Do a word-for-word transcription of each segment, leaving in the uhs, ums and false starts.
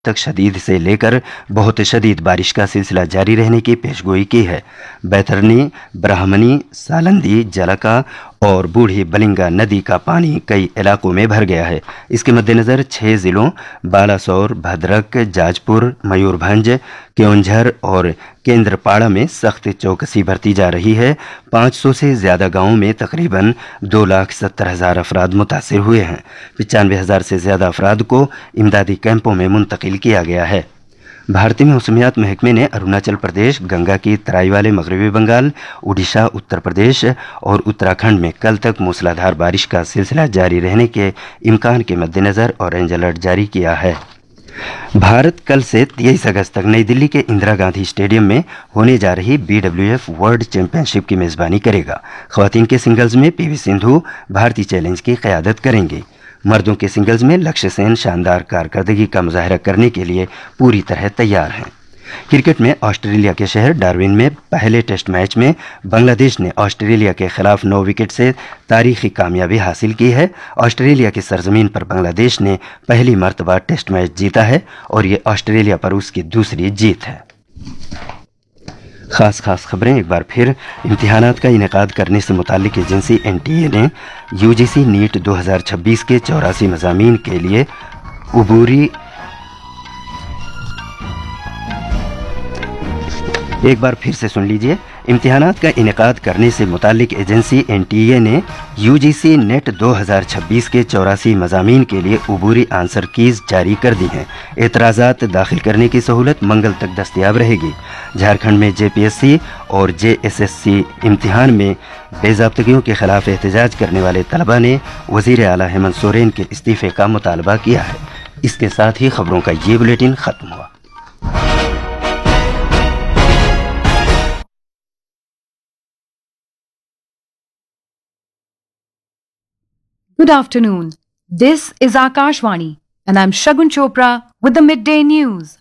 तक शदीद से लेकर बहुत शदीद बारिश का सिलसिला जारी रहने की पेशगोई की है। बैतरनी, ब्राह्मणी, सालंदी, जलका और बूढ़ी बलिंगा नदी का पानी कई इलाकों में भर गया है। इसके मद्देनज़र छह जिलों बालासोर, भद्रक, जाजपुर, मयूरभंज, क्योंझर और केंद्रपाड़ा में सख्त चौकसी बरती जा रही है। पाँच सौ से ज़्यादा गांवों में तकरीबन दो लाख सत्तर हज़ार अफराद मुतासिर हुए हैं। पचानवे हज़ार से ज़्यादा अफराद को इमदादी कैंपों में मुंतकिल किया गया है। भारतीय मौसमियात महकमे ने अरुणाचल प्रदेश, गंगा की तराई वाले मगरबी बंगाल, उड़ीसा, उत्तर प्रदेश और उत्तराखंड में कल तक मूसलाधार बारिश का सिलसिला जारी रहने के इम्कान के मद्देनज़र ऑरेंज अलर्ट जारी किया है। भारत कल से तेईस अगस्त तक नई दिल्ली के इंदिरा गांधी स्टेडियम में होने जा रही B W F world championship की मेज़बानी करेगा। ख्वातीन के सिंगल्स में पी वी सिंधु भारतीय चैलेंज की क़यादत करेंगे। मर्दों के सिंगल्स में लक्ष्य सेन शानदार कारकर्दगी का मुजाहरा करने के लिए पूरी तरह तैयार हैं। क्रिकेट में ऑस्ट्रेलिया के शहर डार्विन में पहले टेस्ट मैच में बांग्लादेश ने ऑस्ट्रेलिया के खिलाफ नौ विकेट से तारीखी कामयाबी हासिल की है। ऑस्ट्रेलिया की सरजमीन पर बांग्लादेश ने पहली मर्तबा टेस्ट मैच जीता है और ये ऑस्ट्रेलिया पर उसकी दूसरी जीत है। खास खास खबरें एक बार फिर। इम्तिहानात का इनेकाद करने से मुताल्लिक एजेंसी एन टी ए ने यू जी सी नीट दो हज़ार छब्बीस के चौरासी मज़ामीन के लिए उबूरी एक बार फिर से सुन लीजिए। इम्तिहानात का इनेकाद करने से मुताल्लिक एजेंसी एन टी ए ने यू जी सी नेट दो हज़ार छब्बीस के चौरासी मज़ामीन के लिए उबूरी आंसर कीज़ जारी कर दी हैं। एतराज़ात दाखिल करने की सहूलत मंगल तक दस्तयाब रहेगी। झारखंड में जे पी एस सी और जे एस एस सी इम्तिहान में बेज़ाब्तगियों के खिलाफ एहतजाज करने वाले तलबा ने वज़ीर आला हेमंत सोरेन के इस्तीफ़े का मुतालबा किया है। इसके साथ ही खबरों का ये बुलेटिन ख़त्म हुआ। Good afternoon. This is Akashvani and I'm Shagun Chopra with the midday news.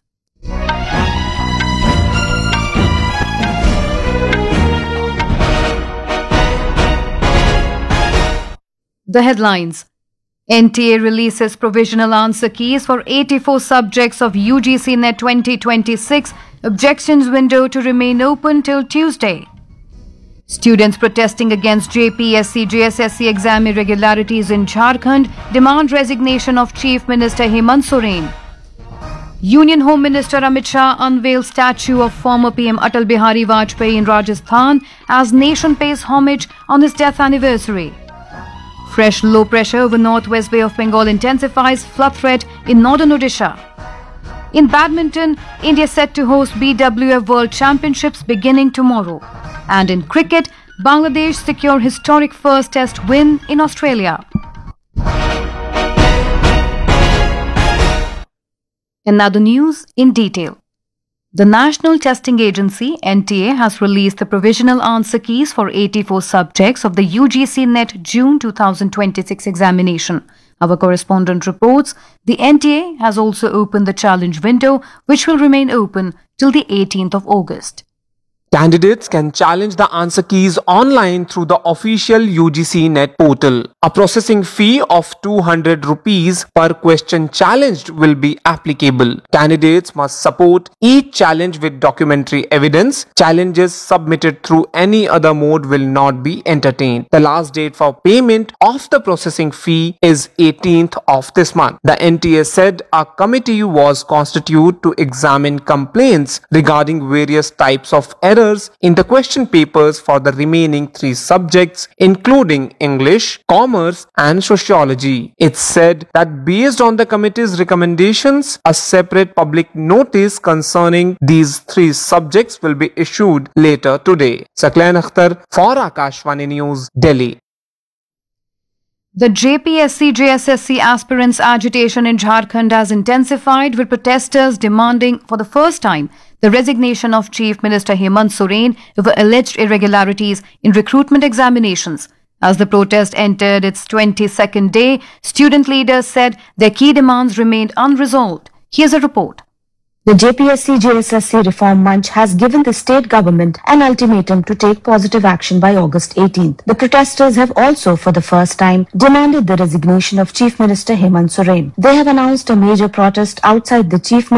The headlines. N T A releases provisional answer keys for eighty-four subjects of U G C Net twenty twenty-six. Objections window to remain open till Tuesday. Students protesting against J P S C J S S C exam irregularities in Jharkhand demand resignation of Chief Minister Hemant Soren. Union Home Minister Amit Shah unveils statue of former P M Atal Bihari Vajpayee in Rajasthan as nation pays homage on his death anniversary. Fresh low pressure over northwest Bay of Bengal intensifies flood threat in northern Odisha. In badminton, India set to host B W F World Championships beginning tomorrow. And in cricket, Bangladesh secure historic first test win in Australia. And now the news in detail. The National Testing Agency, N T A, has released the provisional answer keys for eighty-four subjects of the U G C Net June twenty twenty-six examination. Our correspondent reports the N T A has also opened the challenge window, which will remain open till the eighteenth of August. Candidates can challenge the answer keys online through the official U G C Net portal. A processing fee of two hundred rupees per question challenged will be applicable. Candidates must support each challenge with documentary evidence. Challenges submitted through any other mode will not be entertained. The last date for payment of the processing fee is eighteenth of this month. The N T A said a committee was constituted to examine complaints regarding various types of errors in the question papers for the remaining three subjects, including English, Commerce and Sociology. It said that based on the committee's recommendations, a separate public notice concerning these three subjects will be issued later today. Saklan Akhtar for Akashvani News, Delhi. The J P S C J S S C aspirants' agitation in Jharkhand has intensified, with protesters demanding for the first time the resignation of Chief Minister Hemant Soren over alleged irregularities in recruitment examinations. As the protest entered its twenty-second day, student leaders said their key demands remained unresolved. Here's a report. The J P S C J S S C Reform Munch has given the state government an ultimatum to take positive action by August eighteenth. The protesters have also, for the first time, demanded the resignation of Chief Minister Hemant Soren. They have announced a major protest outside the Chief